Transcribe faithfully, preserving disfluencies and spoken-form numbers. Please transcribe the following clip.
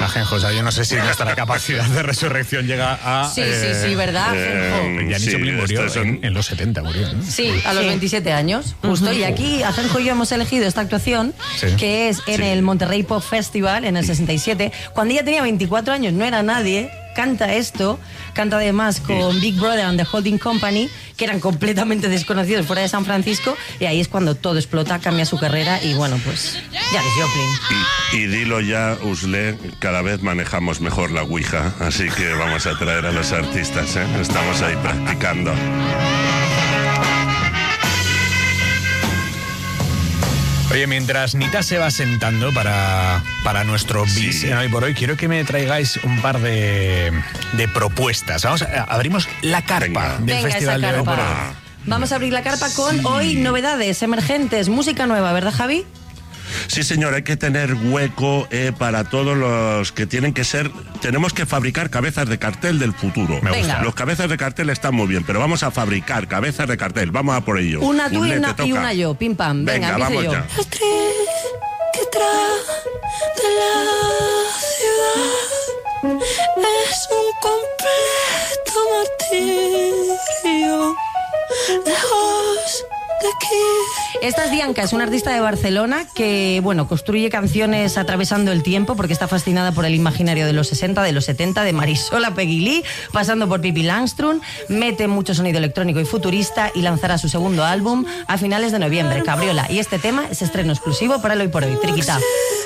Ajenjo, o sea, yo no sé si nuestra capacidad de resurrección llega a... Sí, eh, sí, sí, ¿verdad, Ajenjo? Eh, Janis sí, Joplin murió son... en, en los setenta, murió, ¿no? Sí, a los sí. veintisiete años, justo. Uh-huh. Y aquí, Ajenjo y yo hemos elegido esta actuación, sí. que es en sí. el Monterrey Pop Festival, en el sesenta y siete. Cuando ella tenía veinticuatro años, no era nadie, canta esto, canta además con Big Brother and the Holding Company, que eran completamente desconocidos fuera de San Francisco, y ahí es cuando todo explota, cambia su carrera, y bueno, pues, Janis Joplin. Y, y dilo ya, Usle, cada vez manejamos mejor la Ouija, así que vamos a traer a los artistas, ¿eh? Estamos ahí practicando. Oye, mientras Nita se va sentando para, para nuestro bis sí. hoy por hoy, quiero que me traigáis un par de, de propuestas. Vamos, a, abrimos la carpa Venga. del Venga, Festival de hoy por hoy. Vamos a abrir la carpa con sí. hoy novedades emergentes, música nueva, ¿verdad, Javi? Sí, señor, hay que tener hueco eh, para todos los que tienen que ser... Tenemos que fabricar cabezas de cartel del futuro. Me gusta. Los cabezas de cartel están muy bien, pero vamos a fabricar cabezas de cartel. Vamos a por ello. Una tú y una, y una yo, pim pam. Venga, Venga vamos yo. ya. El tren que trae de la ciudad es un completo martirio. Lejos de aquí. Esta es Dianca, es una artista de Barcelona que, bueno, construye canciones atravesando el tiempo porque está fascinada por el imaginario de los sesenta, de los setenta, de Marisol a Peggy Lee, pasando por Pippi Langström, mete mucho sonido electrónico y futurista y lanzará su segundo álbum a finales de noviembre, Cabriola. Y este tema es estreno exclusivo para el Hoy por Hoy, Triquita.